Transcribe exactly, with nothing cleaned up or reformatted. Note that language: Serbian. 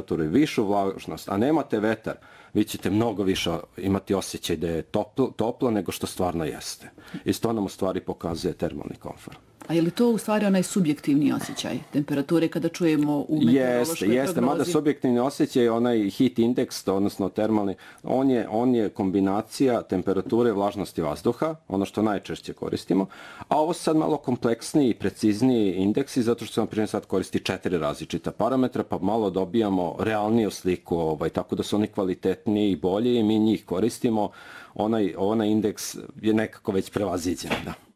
temperaturu i višu vlažnost, a nemate vetar, vi ćete mnogo više imati osjećaj da je toplo, toplo nego što stvarno jeste. I to nam u stvari pokazuje termalni komfor. A je li to u stvari onaj subjektivni osjećaj temperature kada čujemo u meteorološkoj jeste, jeste, prognozi? mada subjektivni osjećaj, onaj heat index, odnosno termalni, on je, on je kombinacija temperature i vlažnosti vazduha, ono što najčešće koristimo, a ovo su sad malo kompleksniji i precizniji indeksi, zato što se vam primjer sad koristi četiri različita parametra, pa malo dobijamo realniju sliku, ovaj, tako da su oni kvalitetniji i bolji i mi njih koristimo, onaj, onaj indeks je nekako već prevaziđen, da.